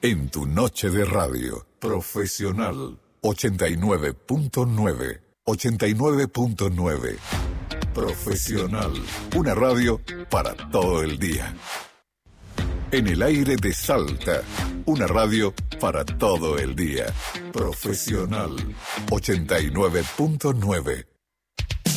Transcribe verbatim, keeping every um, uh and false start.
En tu noche de radio, Profesional ochenta y nueve punto nueve. ochenta y nueve punto nueve. Profesional, una radio para todo el día. En el aire de Salta, una radio para todo el día. Profesional ochenta y nueve punto nueve.